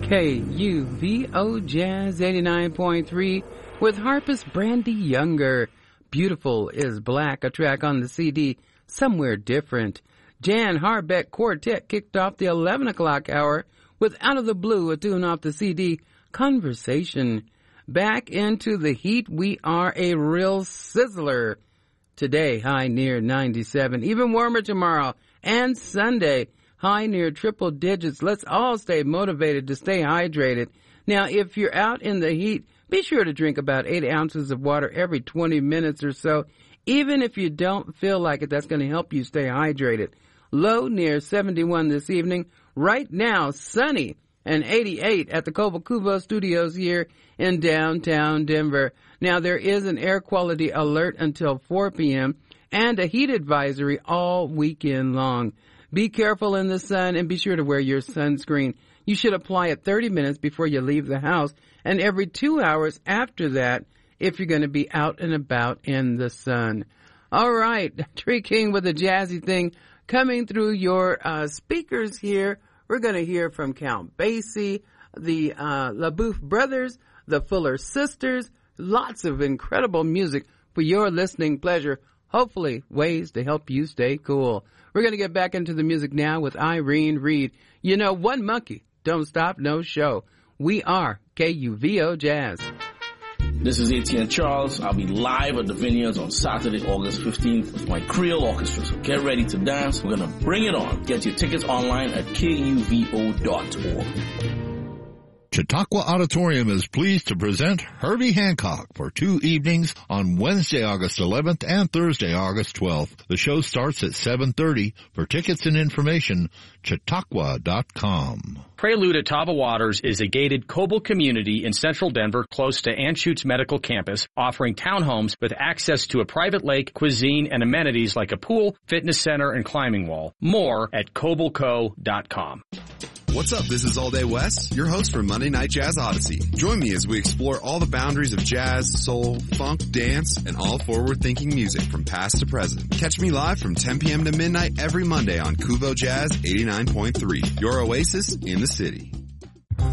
KUVO Jazz 89.3 with harpist Brandy Younger. Beautiful is Black, a track on the CD Somewhere Different. Jan Harbeck Quartet kicked off the 11 o'clock hour with Out of the Blue, a tune off the CD Conversation. Back into the heat, we are a real sizzler. Today, high near 97. Even warmer tomorrow and Sunday, high near triple digits. Let's all stay motivated to stay hydrated. Now, if you're out in the heat, be sure to drink about 8 ounces of water every 20 minutes or so. Even if you don't feel like it, that's going to help you stay hydrated. Low near 71 this evening. Right now, sunny and 88 at the Cobo Studios here in downtown Denver. Now, there is an air quality alert until 4 p.m. and a heat advisory all weekend long. Be careful in the sun and be sure to wear your sunscreen. You should apply it 30 minutes before you leave the house and every 2 hours after that if you're going to be out and about in the sun. All right, Tree King with a jazzy thing coming through your speakers here. We're going to hear from Count Basie, the LaBeouf brothers, the Fuller sisters, lots of incredible music for your listening pleasure. Hopefully, ways to help you stay cool. We're going to get back into the music now with Irene Reed. You know, one monkey, don't stop, no show. We are KUVO Jazz. This is Etienne Charles. I'll be live at the Vineyards on Saturday, August 15th with my Creole Orchestra. So get ready to dance. We're going to bring it on. Get your tickets online at kuvo.org. Chautauqua Auditorium is pleased to present Herbie Hancock for 2 evenings on Wednesday, August 11th and Thursday, August 12th. The show starts at 7:30. For tickets and information, chautauqua.com. Prelude at Tava Waters is a gated Coble community in central Denver close to Anschutz Medical Campus, offering townhomes with access to a private lake, cuisine, and amenities like a pool, fitness center, and climbing wall. More at cobleco.com. What's up? This is All Day West, your host for Monday Night Jazz Odyssey. Join me as we explore all the boundaries of jazz, soul, funk, dance, and all forward-thinking music from past to present. Catch me live from 10 p.m. to midnight every Monday on Kuvo Jazz 89.3, your oasis in the city.